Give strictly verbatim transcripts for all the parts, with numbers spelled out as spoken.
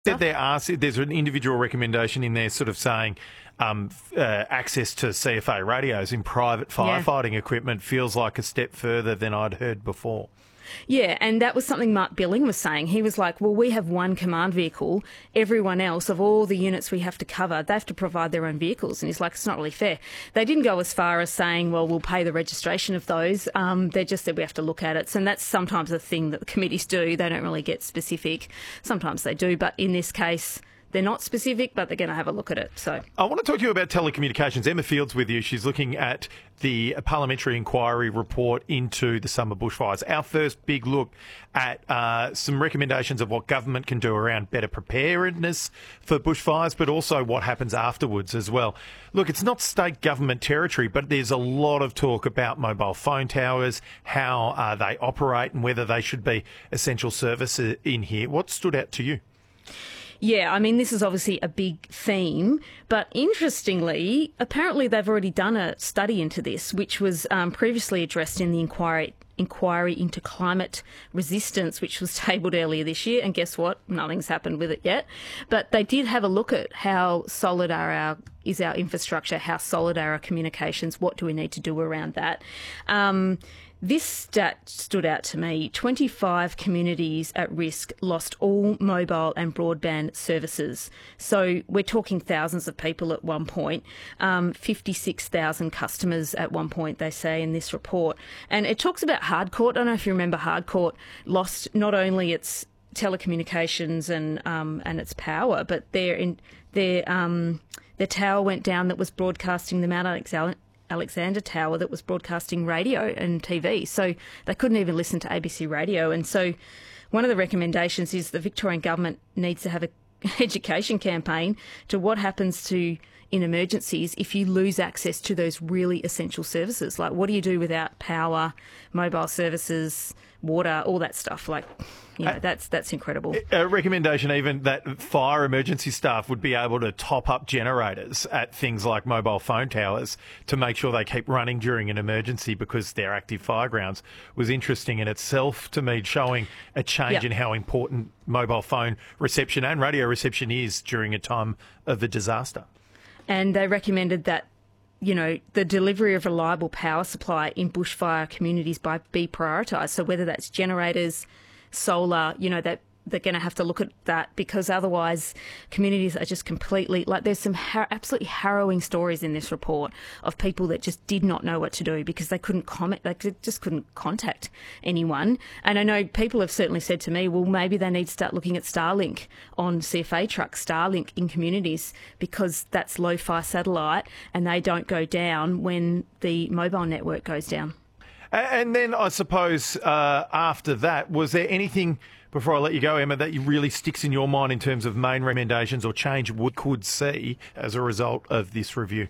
That there are, there's an individual recommendation in there sort of saying um, uh, access to C F A radios in private firefighting yeah. equipment feels like a step further than I'd heard before. Yeah, and that was something Mark Billing was saying. He was like, well, we have one command vehicle. Everyone else, of all the units we have to cover, they have to provide their own vehicles. And he's like, it's not really fair. They didn't go as far as saying, well, we'll pay the registration of those. Um, they just said we have to look at it. So, and that's sometimes a thing that the committees do. They don't really get specific. Sometimes they do, but in this case, they're not specific, but they're going to have a look at it. So I want to talk to you about telecommunications. Emma Field's with you. She's looking at the parliamentary inquiry report into the summer bushfires. Our first big look at uh, some recommendations of what government can do around better preparedness for bushfires, but also what happens afterwards as well. Look, it's not state government territory, but there's a lot of talk about mobile phone towers, how uh, they operate and whether they should be essential service in here. What stood out to you? Yeah, I mean, this is obviously a big theme, but interestingly, apparently they've already done a study into this, which was um, previously addressed in the inquiry inquiry into climate resistance, which was tabled earlier this year. And guess what? Nothing's happened with it yet. But they did have a look at how solid are our is our infrastructure, how solid are our communications, what do we need to do around that. Um, This stat stood out to me. twenty-five communities at risk lost all mobile and broadband services. So we're talking thousands of people at one point, um, fifty-six thousand customers at one point, they say in this report. And it talks about Hardcourt. I don't know if you remember Hardcourt lost not only its telecommunications and um, and its power, but their, in, their, um, their tower went down that was broadcasting the Mount Alexander Alexander Tower that was broadcasting radio and T V. So they couldn't even listen to A B C Radio. And so one of the recommendations is the Victorian government needs to have an education campaign to what happens to in emergencies if you lose access to those really essential services. Like, what do you do without power, mobile services, water, all that stuff? Like, you know, that's that's incredible. A recommendation even that fire emergency staff would be able to top up generators at things like mobile phone towers to make sure they keep running during an emergency because they're active fire grounds was interesting in itself to me, showing a change yep. in how important mobile phone reception and radio reception is during a time of a disaster. And they recommended that, you know, the delivery of reliable power supply in bushfire communities by be prioritised. So whether that's generators, solar, you know, that they're going to have to look at that, because otherwise communities are just completely, like, there's some har- absolutely harrowing stories in this report of people that just did not know what to do because they couldn't comment, they just couldn't contact anyone. And I know people have certainly said to me, well, maybe they need to start looking at Starlink on C F A trucks, Starlink in communities, because that's low-fi satellite and they don't go down when the mobile network goes down. And then I suppose uh, after that, was there anything, before I let you go, Emma, that really sticks in your mind in terms of main recommendations or change we could see as a result of this review?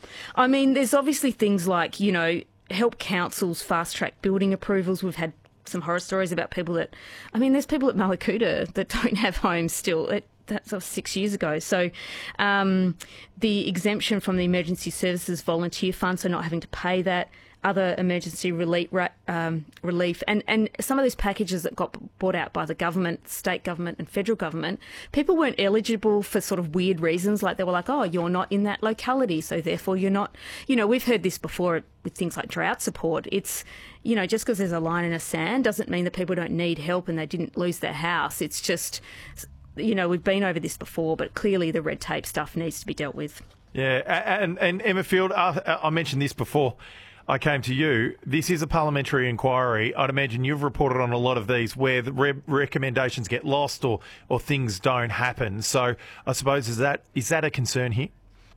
I mean, there's obviously things like, you know, help councils fast-track building approvals. We've had some horror stories about people that, I mean, there's people at Mallacoota that don't have homes still. It, That's six years ago. So um, the exemption from the Emergency Services Volunteer Fund, so not having to pay that, other emergency relief, um, relief and, and some of those packages that got bought out by the government, state government and federal government, people weren't eligible for sort of weird reasons. Like they were like, oh, you're not in that locality, so therefore you're not, you know, we've heard this before with things like drought support. It's, you know, just because there's a line in the sand doesn't mean that people don't need help and they didn't lose their house. It's just, you know, we've been over this before, but clearly the red tape stuff needs to be dealt with. Yeah, and, and Emma Field, I mentioned this before I came to you. This is a parliamentary inquiry. I'd imagine you've reported on a lot of these where the re- recommendations get lost or, or things don't happen. So I suppose, is that is that a concern here?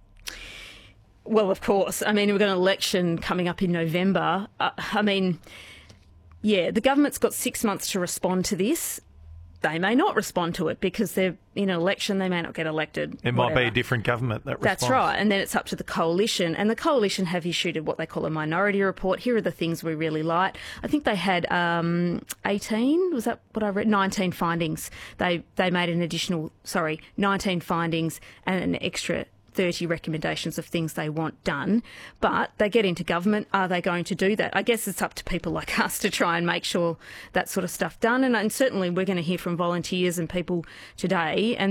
Well, of course. I mean, we've got an election coming up in November. Uh, I mean, yeah, the government's got six months to respond to this. They may not respond to it because they're in an election, they may not get elected. It might be a different government that responds. That's right. And then it's up to the coalition. And the coalition have issued what they call a minority report. Here are the things we really like. I think they had um, eighteen, was that what I read? nineteen findings. They they made an additional, sorry, nineteen findings and an extra thirty recommendations of things they want done, but they get into government. Are they going to do that? I guess it's up to people like us to try and make sure that sort of stuff done. And, and certainly we're going to hear from volunteers and people today. And